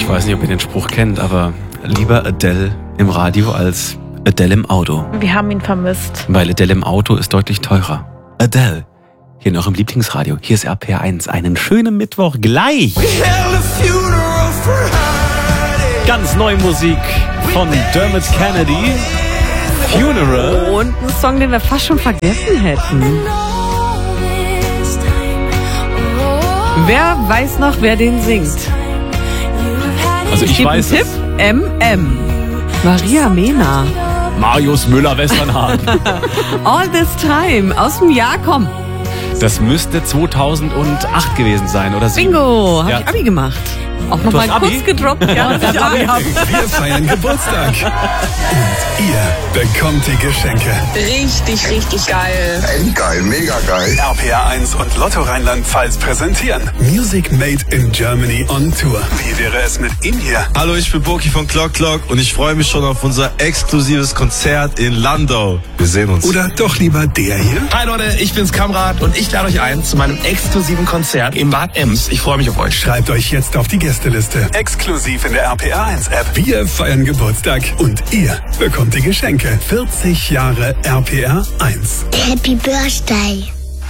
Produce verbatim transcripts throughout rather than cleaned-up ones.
Ich weiß nicht, ob ihr den Spruch kennt, aber lieber Adele im Radio als Adele im Auto. Wir haben ihn vermisst. Weil Adele im Auto ist deutlich teurer. Adele, hier in eurem Lieblingsradio. Hier ist R P R eins. Einen schönen Mittwoch gleich. Ganz neue Musik von Dermot Kennedy. Funeral. Und ein Song, den wir fast schon vergessen hätten. Wer weiß noch, wer den singt? Also ich Gib weiß einen Tipp. M M. Maria Mena. Marius Müller-Westernhagen. All This Time. Aus dem Jahr, komm. Das müsste zweitausendacht gewesen sein, oder? Bingo. Hab Ja. ich Abi gemacht. Auch Du nochmal hast Abi? kurz gedroppt. Ja, dass ich Abi hab. Wir feiern Geburtstag. Und ihr bekommt die Geschenke. Richtig, richtig geil. Echt geil, mega geil. R P R eins und Lotto Rheinland-Pfalz präsentieren Music Made in Germany on Tour. Wie wäre es mit ihm hier? Hallo, ich bin Boki von Clock Clock und ich freue mich schon auf unser exklusives Konzert in Landau. Wir sehen uns. Oder doch lieber der hier? Hi Leute, ich bin's Kamrat und ich lade euch ein zu meinem exklusiven Konzert in Bad Ems. Ich freue mich auf euch. Schreibt euch jetzt auf die Gästeliste. Exklusiv in der R P R eins App. Wir feiern Geburtstag und ihr bekommt die Geschenke. vierzig Jahre R P R eins. Happy Birthday.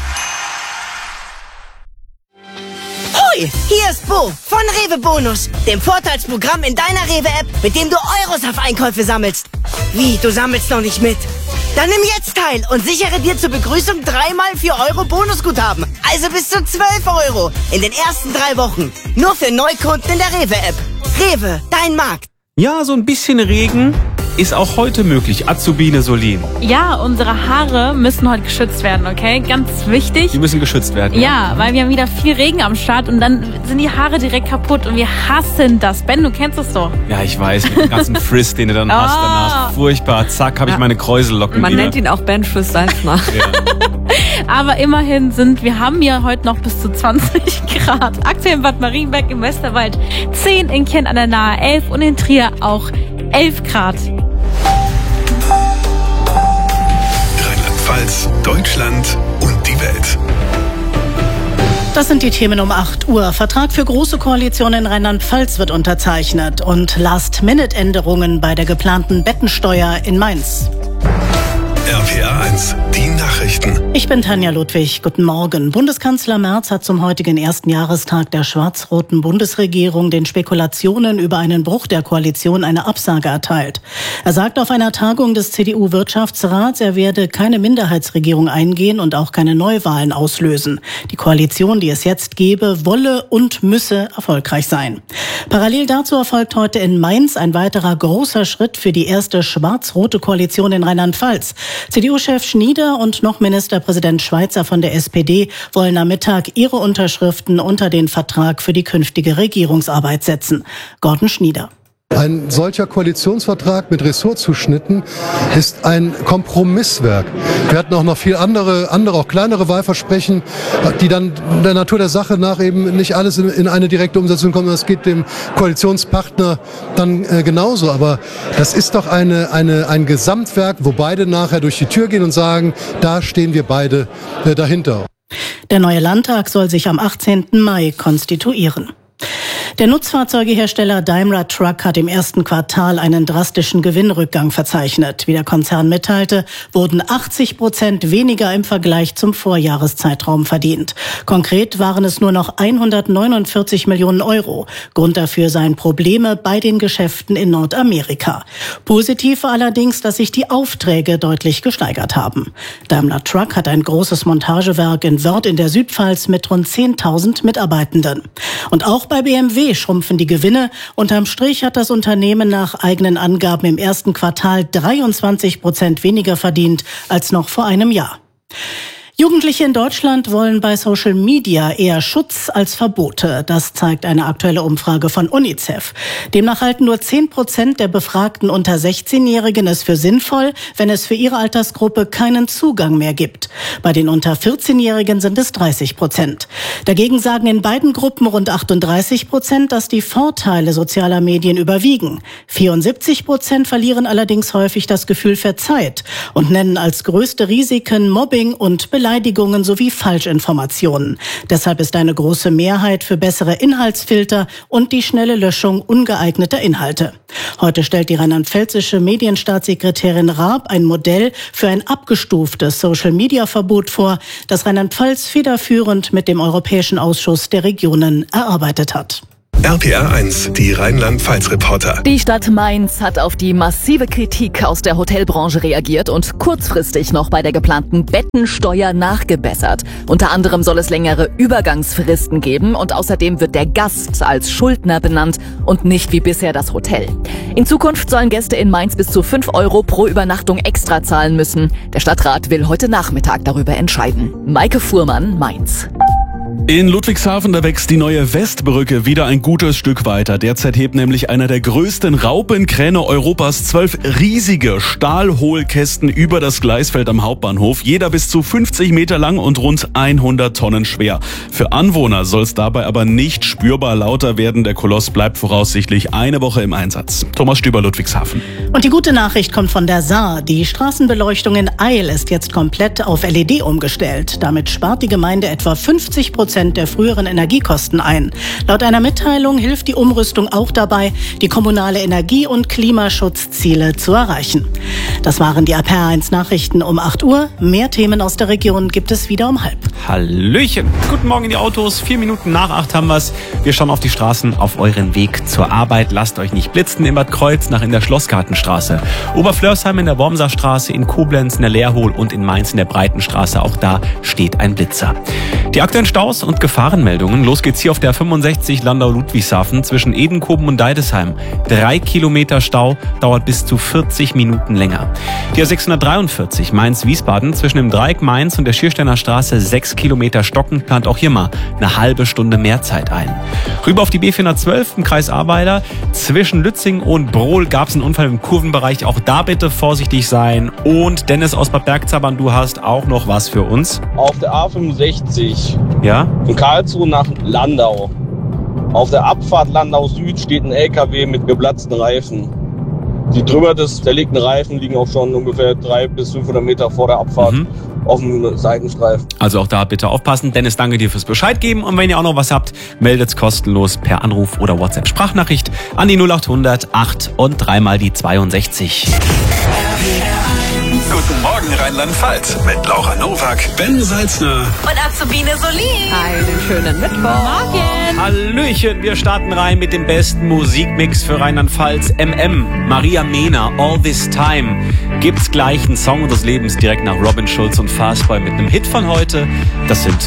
Hoi, hier ist Bo von Rewe Bonus, dem Vorteilsprogramm in deiner Rewe-App, mit dem du Euros auf Einkäufe sammelst. Wie, du sammelst noch nicht mit? Dann nimm jetzt teil und sichere dir zur Begrüßung dreimal vier Euro Bonusguthaben. Also bis zu zwölf Euro in den ersten drei Wochen. Nur für Neukunden in der Rewe-App. Rewe, dein Markt. Ja, so ein bisschen Regen ist auch heute möglich. Azubine Solin. Ja, unsere Haare müssen heute geschützt werden, okay? Ganz wichtig. Die müssen geschützt werden. Ja, weil wir haben wieder viel Regen am Start und dann sind die Haare direkt kaputt und wir hassen das. Ben, du kennst es doch. Ja, ich weiß, mit dem ganzen Frizz, den du dann Oh. hast danach. Furchtbar. Zack, habe ich Ja. meine Kräusellocken Man wieder. nennt ihn auch Ben Frizz Salzner. Ja. Aber immerhin sind, wir haben ja heute noch bis zu zwanzig Grad. Aktuell in Bad Marienberg im Westerwald zehn, in Kenn an der Nahe elf und in Trier auch elf Grad. Rheinland-Pfalz, Deutschland und die Welt. Das sind die Themen um acht Uhr. Vertrag für Große Koalition in Rheinland-Pfalz wird unterzeichnet und Last-Minute-Änderungen bei der geplanten Bettensteuer in Mainz. R P R eins, die Nachrichten. Ich bin Tanja Ludwig. Guten Morgen. Bundeskanzler Merz hat zum heutigen ersten Jahrestag der schwarz-roten Bundesregierung den Spekulationen über einen Bruch der Koalition eine Absage erteilt. Er sagt auf einer Tagung des C D U-Wirtschaftsrats, er werde keine Minderheitsregierung eingehen und auch keine Neuwahlen auslösen. Die Koalition, die es jetzt gebe, wolle und müsse erfolgreich sein. Parallel dazu erfolgt heute in Mainz ein weiterer großer Schritt für die erste schwarz-rote Koalition in Rheinland-Pfalz. C D U-Chef Schnieder und noch Ministerpräsident Schweizer von der S P D wollen am Mittag ihre Unterschriften unter den Vertrag für die künftige Regierungsarbeit setzen. Gordon Schnieder. Ein solcher Koalitionsvertrag mit Ressortzuschnitten ist ein Kompromisswerk. Wir hatten auch noch viel andere, andere auch kleinere Wahlversprechen, die dann der Natur der Sache nach eben nicht alles in, in eine direkte Umsetzung kommen. Das geht dem Koalitionspartner dann äh, genauso. Aber das ist doch eine, eine, ein Gesamtwerk, wo beide nachher durch die Tür gehen und sagen, da stehen wir beide äh, dahinter. Der neue Landtag soll sich am achtzehnten Mai konstituieren. Der Nutzfahrzeugehersteller Daimler Truck hat im ersten Quartal einen drastischen Gewinnrückgang verzeichnet. Wie der Konzern mitteilte, wurden achtzig Prozent weniger im Vergleich zum Vorjahreszeitraum verdient. Konkret waren es nur noch hundertneunundvierzig Millionen Euro. Grund dafür seien Probleme bei den Geschäften in Nordamerika. Positiv war allerdings, dass sich die Aufträge deutlich gesteigert haben. Daimler Truck hat ein großes Montagewerk in Wörth in der Südpfalz mit rund zehntausend Mitarbeitenden. Und auch bei B M W schrumpfen die Gewinne. Unterm Strich hat das Unternehmen nach eigenen Angaben im ersten Quartal dreiundzwanzig Prozent weniger verdient als noch vor einem Jahr. Jugendliche in Deutschland wollen bei Social Media eher Schutz als Verbote. Das zeigt eine aktuelle Umfrage von UNICEF. Demnach halten nur zehn Prozent der befragten unter sechzehnjährigen es für sinnvoll, wenn es für ihre Altersgruppe keinen Zugang mehr gibt. Bei den unter vierzehnjährigen sind es dreißig Prozent. Dagegen sagen in beiden Gruppen rund achtunddreißig Prozent, dass die Vorteile sozialer Medien überwiegen. vierundsiebzig Prozent verlieren allerdings häufig das Gefühl für Zeit und nennen als größte Risiken Mobbing und Belästigung. Beleidigungen sowie Falschinformationen. Deshalb ist eine große Mehrheit für bessere Inhaltsfilter und die schnelle Löschung ungeeigneter Inhalte. Heute stellt die rheinland-pfälzische Medienstaatssekretärin Raab ein Modell für ein abgestuftes Social-Media-Verbot vor, das Rheinland-Pfalz federführend mit dem Europäischen Ausschuss der Regionen erarbeitet hat. R P R eins, die Rheinland-Pfalz-Reporter. Die Stadt Mainz hat auf die massive Kritik aus der Hotelbranche reagiert und kurzfristig noch bei der geplanten Bettensteuer nachgebessert. Unter anderem soll es längere Übergangsfristen geben und außerdem wird der Gast als Schuldner benannt und nicht wie bisher das Hotel. In Zukunft sollen Gäste in Mainz bis zu fünf Euro pro Übernachtung extra zahlen müssen. Der Stadtrat will heute Nachmittag darüber entscheiden. Maike Fuhrmann, Mainz. In Ludwigshafen, da wächst die neue Westbrücke wieder ein gutes Stück weiter. Derzeit hebt nämlich einer der größten Raupenkräne Europas zwölf riesige Stahlhohlkästen über das Gleisfeld am Hauptbahnhof. Jeder bis zu fünfzig Meter lang und rund hundert Tonnen schwer. Für Anwohner soll es dabei aber nicht spürbar lauter werden. Der Koloss bleibt voraussichtlich eine Woche im Einsatz. Thomas Stüber, Ludwigshafen. Und die gute Nachricht kommt von der Saar. Die Straßenbeleuchtung in Eil ist jetzt komplett auf L E D umgestellt. Damit spart die Gemeinde etwa fünfzig Prozent der früheren Energiekosten ein. Laut einer Mitteilung hilft die Umrüstung auch dabei, die kommunale Energie- und Klimaschutzziele zu erreichen. Das waren die R P R eins Nachrichten um acht Uhr. Mehr Themen aus der Region gibt es wieder um halb. Hallöchen. Guten Morgen in die Autos. Vier Minuten nach acht haben wir's. Wir schauen auf die Straßen auf euren Weg zur Arbeit. Lasst euch nicht blitzen. In Bad Kreuznach in der Schlossgartenstraße. Oberflörsheim in der Wormserstraße, in Koblenz in der Leerhohl und in Mainz in der Breitenstraße. Auch da steht ein Blitzer. Die aktuellen Staus und Gefahrenmeldungen. Los geht's hier auf der fünfundsechzig Landau-Ludwigshafen zwischen Edenkoben und Deidesheim. Drei Kilometer Stau, dauert bis zu vierzig Minuten länger. Die A sechshundertdreiundvierzig Mainz-Wiesbaden zwischen dem Dreieck Mainz und der Schiersteiner Straße sechs Kilometer Stocken, plant auch hier mal eine halbe Stunde mehr Zeit ein. Rüber auf die B vierhundertzwölf im Kreis Ahrweiler. Zwischen Lützing und Brohl gab es einen Unfall im Kurvenbereich. Auch da bitte vorsichtig sein. Und Dennis aus Bad Bergzabern, du hast auch noch was für uns. Auf der A fünfundsechzig. Ja? Von Karlsruhe nach Landau. Auf der Abfahrt Landau Süd steht ein L K W mit geplatzten Reifen. Die drüber des zerlegten Reifen liegen auch schon ungefähr dreihundert bis fünfhundert Meter vor der Abfahrt mhm. auf dem Seitenstreifen. Also auch da bitte aufpassen. Dennis, danke dir fürs Bescheid geben. Und wenn ihr auch noch was habt, meldet's kostenlos per Anruf oder WhatsApp-Sprachnachricht an die null achthundert acht und dreimal die zweiundsechzig. Guten Morgen Rheinland-Pfalz mit Laura Nowak, Ben Salzner und Azubine Solin. Einen schönen Mittwoch. Morgen. Hallöchen, wir starten rein mit dem besten Musikmix für Rheinland-Pfalz. M M, Maria Mena, All This Time. Gibt's gleich einen Song des Lebens direkt nach Robin Schulz und Fastboy mit einem Hit von heute. Das sind